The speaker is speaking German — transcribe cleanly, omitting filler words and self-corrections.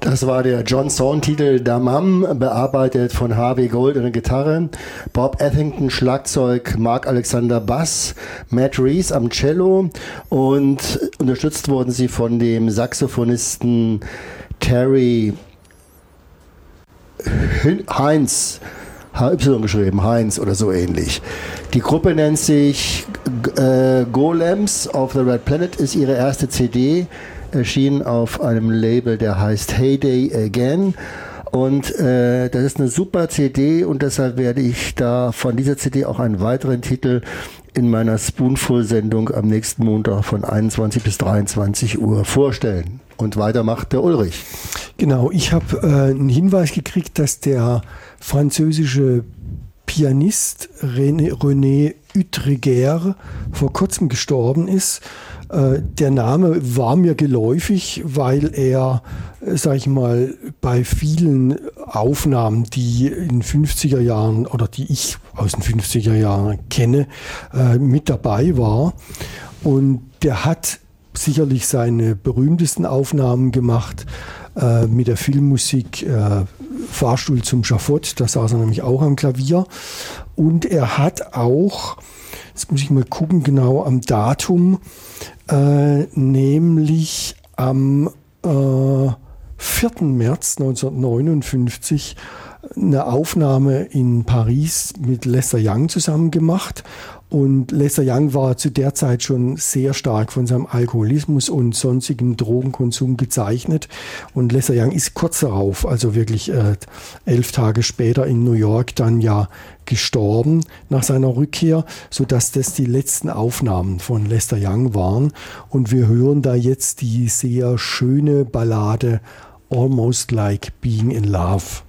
Das war der John Zorn-Titel Damam, bearbeitet von Harvey Gold an der Gitarre, Bob Ethington Schlagzeug, Mark Alexander Bass, Matt Reese am Cello und unterstützt wurden sie von dem Saxophonisten Terry Heinz, HY geschrieben, Heinz oder so ähnlich. Die Gruppe nennt sich Golems of the Red Planet, ist ihre erste CD, erschien auf einem Label, der heißt Heyday Again. Und das ist eine super CD und deshalb werde ich da von dieser CD auch einen weiteren Titel in meiner Spoonful-Sendung am nächsten Montag von 21 bis 23 Uhr vorstellen. Und weiter macht der Ulrich. Genau, ich habe einen Hinweis gekriegt, dass der französische Pianist René Utreger vor kurzem gestorben ist. Der Name war mir geläufig, weil er, sag ich mal, bei vielen Aufnahmen, die in 50er Jahren oder die ich aus den 50er Jahren kenne, mit dabei war. Und der hat sicherlich seine berühmtesten Aufnahmen gemacht mit der Filmmusik Fahrstuhl zum Schafott, da saß er nämlich auch am Klavier. Und er hat auch, jetzt muss ich mal gucken, genau am Datum, nämlich am 4. März 1959 eine Aufnahme in Paris mit Lester Young zusammen gemacht. Und Lester Young war zu der Zeit schon sehr stark von seinem Alkoholismus und sonstigem Drogenkonsum gezeichnet. Und Lester Young ist kurz darauf, also wirklich 11 Tage später in New York dann ja gestorben nach seiner Rückkehr, sodass das die letzten Aufnahmen von Lester Young waren. Und wir hören da jetzt die sehr schöne Ballade Almost Like Being in Love.